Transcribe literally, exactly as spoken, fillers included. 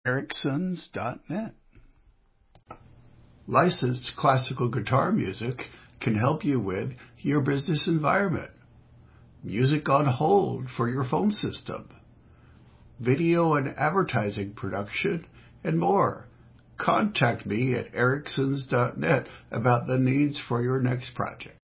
Ericsons dot net. Licensed classical guitar music can help you with your business environment. Music on hold for your phone system. Video and advertising production, and more. Contact me at Ericsons dot net about the needs for your next project.